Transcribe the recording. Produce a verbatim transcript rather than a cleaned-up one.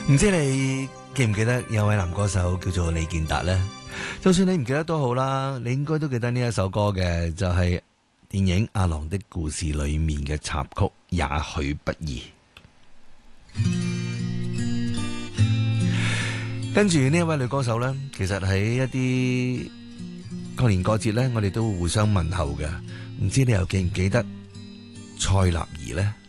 唔知你記唔記得有位男歌手叫做李健達呢？就算你唔記得都好啦，你應該都記得呢一首歌嘅，就係電影《阿郎的故事》裏面嘅插曲《也許不易》。跟住呢一位女歌手呢，其實喺一啲過年過節呢，我哋都會互相問候嘅。唔知你又記唔記得蔡立兒呢？